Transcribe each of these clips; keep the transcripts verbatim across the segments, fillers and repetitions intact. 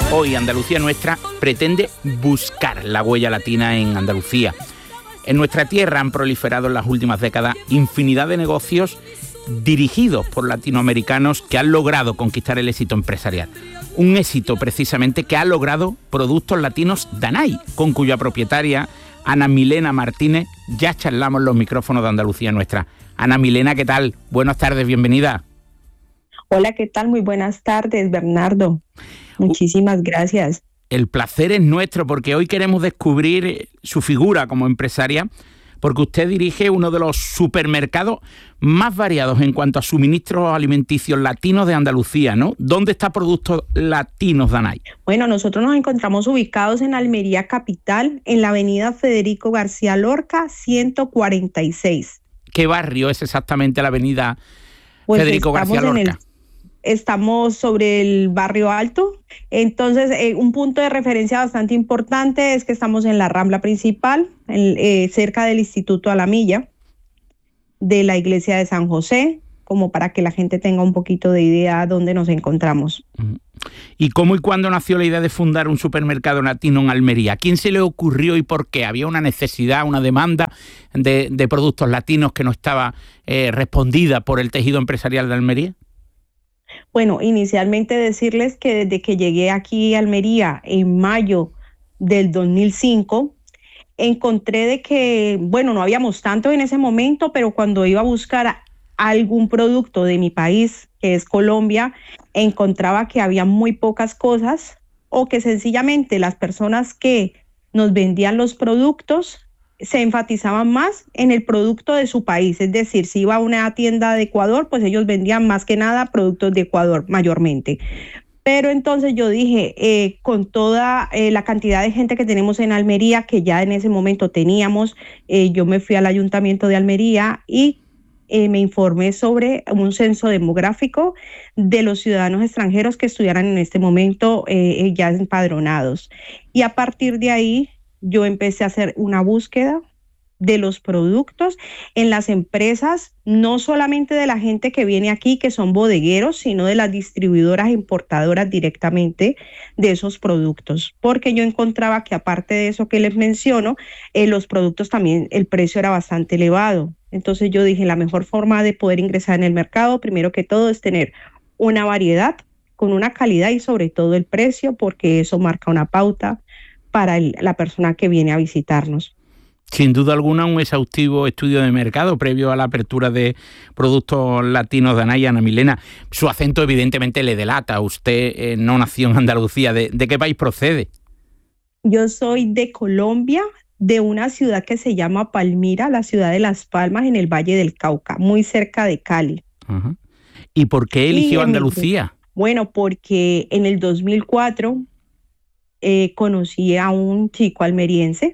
Hoy Andalucía Nuestra pretende buscar la huella latina en Andalucía. En nuestra tierra han proliferado en las últimas décadas infinidad de negocios dirigidos por latinoamericanos que han logrado conquistar el éxito empresarial. Un éxito precisamente que ha logrado Productos Latinos Danay, con cuya propietaria, Ana Milena Martínez, ya charlamos los micrófonos de Andalucía Nuestra. Ana Milena, ¿qué tal? Buenas tardes, bienvenida. Hola, ¿qué tal? Muy buenas tardes, Bernardo. Muchísimas gracias. El placer es nuestro porque hoy queremos descubrir su figura como empresaria, porque usted dirige uno de los supermercados más variados en cuanto a suministros alimenticios latinos de Andalucía, ¿no? ¿Dónde está Productos Latinos Danay? Bueno, nosotros nos encontramos ubicados en Almería Capital, en la avenida Federico García Lorca, ciento cuarenta y seis. ¿Qué barrio es exactamente la avenida pues Federico García Lorca? En el, estamos sobre el barrio Alto. Entonces, eh, un punto de referencia bastante importante es que estamos en la Rambla principal, en, eh, cerca del Instituto Alamilla, de la iglesia de San José, como para que la gente tenga un poquito de idea de dónde nos encontramos. ¿Y cómo y cuándo nació la idea de fundar un supermercado latino en Almería? ¿A quién se le ocurrió y por qué? ¿Había una necesidad, una demanda de, de productos latinos que no estaba eh, respondida por el tejido empresarial de Almería? Bueno, inicialmente decirles que desde que llegué aquí a Almería en mayo del dos mil cinco, encontré de que, bueno, no habíamos tanto en ese momento, pero cuando iba a buscar algún producto de mi país, que es Colombia, encontraba que había muy pocas cosas o que sencillamente las personas que nos vendían los productos se enfatizaban más en el producto de su país. Es decir, si iba a una tienda de Ecuador, pues ellos vendían más que nada productos de Ecuador mayormente. Pero entonces yo dije, eh, con toda eh, la cantidad de gente que tenemos en Almería, que ya en ese momento teníamos, eh, yo me fui al Ayuntamiento de Almería y eh, me informé sobre un censo demográfico de los ciudadanos extranjeros que estuvieran en este momento eh, ya empadronados. Y a partir de ahí, yo empecé a hacer una búsqueda de los productos en las empresas, no solamente de la gente que viene aquí, que son bodegueros, sino de las distribuidoras e importadoras directamente de esos productos. Porque yo encontraba que aparte de eso que les menciono, eh, los productos también, el precio era bastante elevado. Entonces yo dije, la mejor forma de poder ingresar en el mercado, primero que todo, es tener una variedad con una calidad y sobre todo el precio, porque eso marca una pauta para el, la persona que viene a visitarnos. Sin duda alguna, un exhaustivo estudio de mercado previo a la apertura de Productos Latinos Danay. Ana Milena, su acento evidentemente le delata. Usted eh, no nació en Andalucía. ¿De, ¿De qué país procede? Yo soy de Colombia, de una ciudad que se llama Palmira, la ciudad de Las Palmas, en el Valle del Cauca, muy cerca de Cali. Ajá. ¿Y por qué eligió Andalucía? Bueno, porque en el dos mil cuatro eh, conocí a un chico almeriense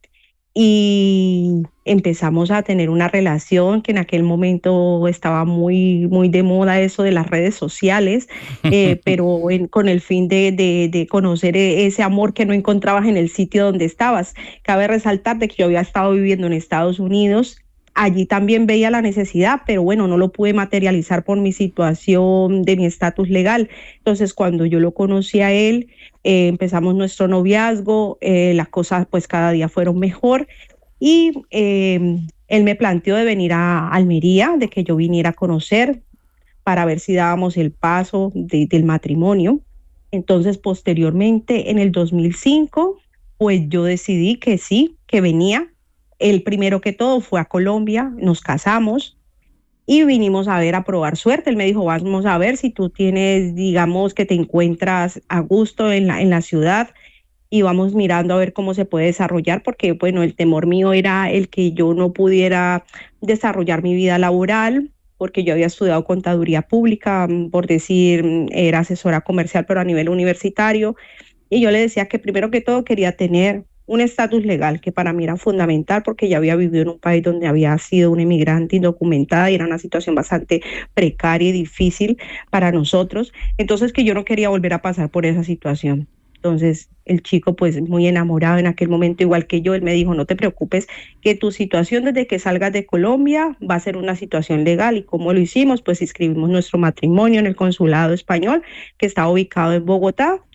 y empezamos a tener una relación que en aquel momento estaba muy, muy de moda eso de las redes sociales, eh, pero en, con el fin de, de, de conocer ese amor que no encontrabas en el sitio donde estabas. Cabe resaltar de que yo había estado viviendo en Estados Unidos. Allí también veía la necesidad, pero bueno, no lo pude materializar por mi situación de mi estatus legal. Entonces, cuando yo lo conocí a él, eh, empezamos nuestro noviazgo, eh, las cosas pues cada día fueron mejor y eh, él me planteó de venir a Almería, de que yo viniera a conocer para ver si dábamos el paso de, del matrimonio. Entonces, posteriormente, en el dos mil cinco, pues yo decidí que sí, que venía. El primero que todo fue a Colombia, nos casamos y vinimos a ver, a probar suerte. Él me dijo, vamos a ver si tú tienes, digamos, que te encuentras a gusto en la, en la ciudad y vamos mirando a ver cómo se puede desarrollar, porque, bueno, el temor mío era el que yo no pudiera desarrollar mi vida laboral, porque yo había estudiado contaduría pública, por decir, era asesora comercial, pero a nivel universitario. Y yo le decía que primero que todo quería tener un estatus legal, que para mí era fundamental porque ya había vivido en un país donde había sido una inmigrante indocumentada y era una situación bastante precaria y difícil para nosotros. Entonces que yo no quería volver a pasar por esa situación. Entonces el chico pues muy enamorado en aquel momento, igual que yo, él me dijo, no te preocupes que tu situación desde que salgas de Colombia va a ser una situación legal. ¿Y cómo lo hicimos? Pues inscribimos nuestro matrimonio en el consulado español que está ubicado en Bogotá.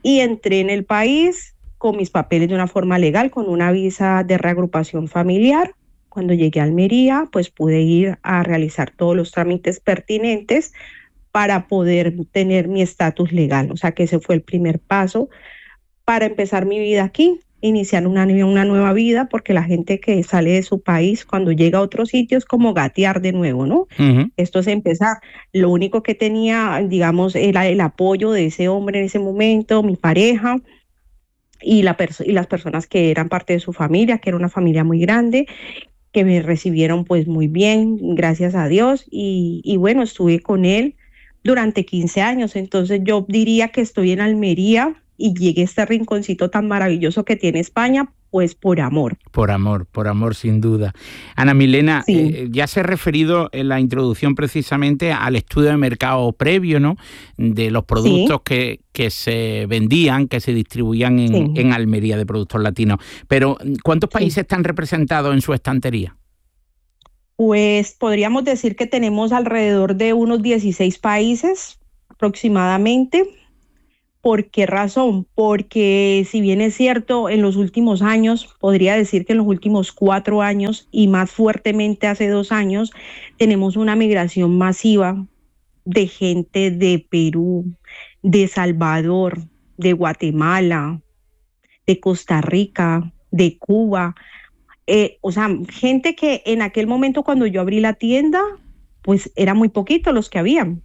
y entré en el país con mis papeles de una forma legal, con una visa de reagrupación familiar. Cuando llegué a Almería, pues pude ir a realizar todos los trámites pertinentes para poder tener mi estatus legal. O sea que ese fue el primer paso para empezar mi vida aquí, iniciar una, una nueva vida, porque la gente que sale de su país cuando llega a otro sitio es como gatear de nuevo, ¿no? Uh-huh. Esto es empezar. Lo único que tenía, digamos, era el apoyo de ese hombre en ese momento, mi pareja, y, la perso- y las personas que eran parte de su familia, que era una familia muy grande, que me recibieron pues muy bien, gracias a Dios, y, y bueno, estuve con él durante quince años, entonces yo diría que estoy en Almería y llegué a este rinconcito tan maravilloso que tiene España, pues por amor. Por amor, por amor, sin duda. Ana Milena, sí. eh, ya se ha referido en la introducción precisamente al estudio de mercado previo, ¿no? De los productos sí. que, que se vendían, que se distribuían en, sí. en Almería de productos latinos. Pero, ¿cuántos países sí. están representados en su estantería? Pues podríamos decir que tenemos alrededor de unos dieciséis países aproximadamente. ¿Por qué razón? Porque si bien es cierto, en los últimos años, podría decir que en los últimos cuatro años y más fuertemente hace dos años, tenemos una migración masiva de gente de Perú, de Salvador, de Guatemala, de Costa Rica, de Cuba. Eh, o sea, gente que en aquel momento cuando yo abrí la tienda, pues era muy poquito los que habían.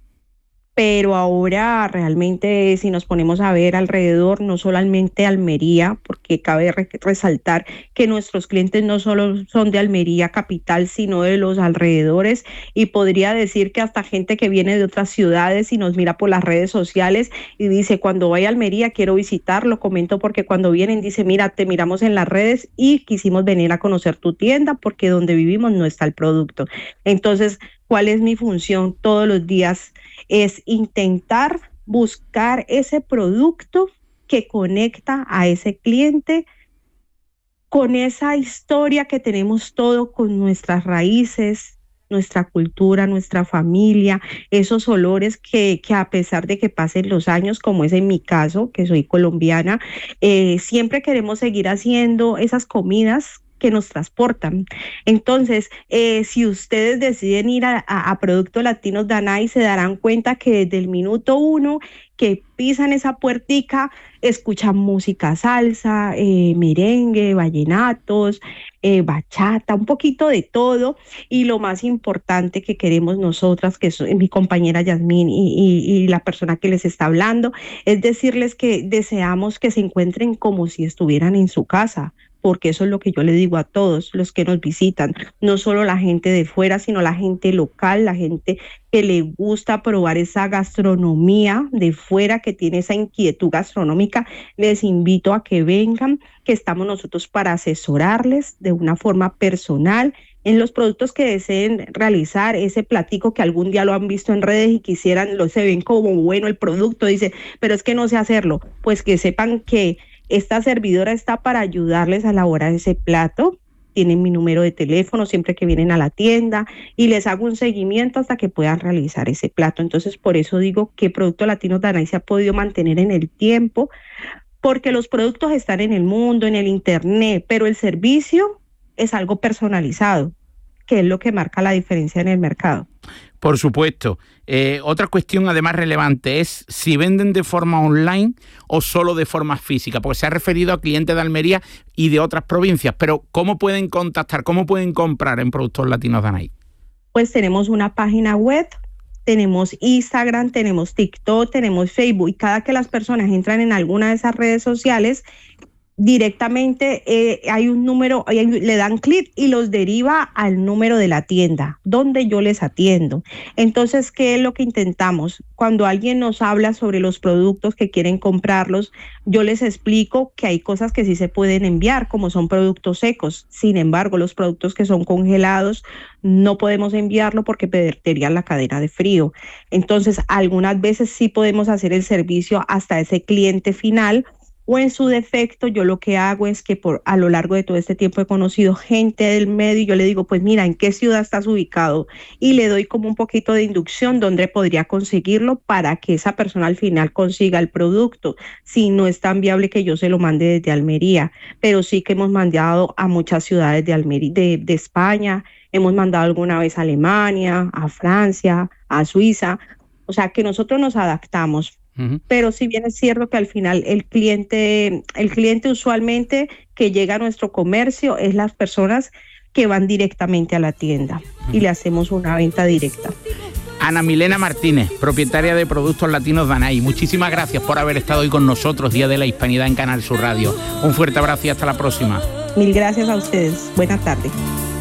Pero ahora realmente si nos ponemos a ver alrededor, no solamente Almería, porque cabe re- resaltar que nuestros clientes no solo son de Almería capital, sino de los alrededores, y podría decir que hasta gente que viene de otras ciudades y nos mira por las redes sociales y dice, cuando vaya a Almería quiero visitarlo, comento porque cuando vienen dice, mira, te miramos en las redes y quisimos venir a conocer tu tienda porque donde vivimos no está el producto. Entonces, ¿cuál es mi función todos los días? Es intentar buscar ese producto que conecta a ese cliente con esa historia que tenemos todo, con nuestras raíces, nuestra cultura, nuestra familia, esos olores que, que a pesar de que pasen los años, como es en mi caso, que soy colombiana, eh, siempre queremos seguir haciendo esas comidas que nos transportan. Entonces, eh, si ustedes deciden ir a, a, a Productos Latinos Danay, se darán cuenta que desde el minuto uno que pisan esa puertica, escuchan música salsa, eh, merengue, vallenatos, eh, bachata, un poquito de todo, y lo más importante que queremos nosotras, que es mi compañera Yasmín y, y, y la persona que les está hablando, es decirles que deseamos que se encuentren como si estuvieran en su casa, porque eso es lo que yo le digo a todos los que nos visitan, no solo la gente de fuera, sino la gente local, la gente que le gusta probar esa gastronomía de fuera, que tiene esa inquietud gastronómica. Les invito a que vengan, que estamos nosotros para asesorarles de una forma personal en los productos que deseen realizar, ese platico que algún día lo han visto en redes y quisieran, lo se ven como bueno el producto, dice, pero es que no sé hacerlo. Pues que sepan que esta servidora está para ayudarles a elaborar ese plato. Tienen mi número de teléfono siempre que vienen a la tienda y les hago un seguimiento hasta que puedan realizar ese plato. Entonces, por eso digo que Productos Latinos Danay se ha podido mantener en el tiempo, porque los productos están en el mundo, en el internet, pero el servicio es algo personalizado, que es lo que marca la diferencia en el mercado. Por supuesto. Eh, otra cuestión además relevante es si venden de forma online o solo de forma física, porque se ha referido a clientes de Almería y de otras provincias, pero ¿cómo pueden contactar, cómo pueden comprar en Productos Latinos Danay? Pues tenemos una página web, tenemos Instagram, tenemos TikTok, tenemos Facebook, y cada que las personas entran en alguna de esas redes sociales, directamente eh, hay un número, hay, le dan clic y los deriva al número de la tienda donde yo les atiendo. Entonces, ¿qué es lo que intentamos? Cuando alguien nos habla sobre los productos que quieren comprarlos, yo les explico que hay cosas que sí se pueden enviar, como son productos secos. Sin embargo, los productos que son congelados no podemos enviarlo porque perderían la cadena de frío. Entonces, algunas veces sí podemos hacer el servicio hasta ese cliente final, o en su defecto yo lo que hago es que por a lo largo de todo este tiempo he conocido gente del medio y yo le digo, pues mira, ¿en qué ciudad estás ubicado? Y le doy como un poquito de inducción donde podría conseguirlo para que esa persona al final consiga el producto, si no es tan viable que yo se lo mande desde Almería, pero sí que hemos mandado a muchas ciudades de Almería, de, de España, hemos mandado alguna vez a Alemania, a Francia, a Suiza, o sea que nosotros nos adaptamos. Uh-huh. Pero si bien es cierto que al final el cliente, el cliente usualmente que llega a nuestro comercio es las personas que van directamente a la tienda uh-huh. y le hacemos una venta directa. Ana Milena Martínez, propietaria de Productos Latinos Danay, muchísimas gracias por haber estado hoy con nosotros, Día de la Hispanidad en Canal Sur Radio. Un fuerte abrazo y hasta la próxima. Mil gracias a ustedes. Buenas tardes.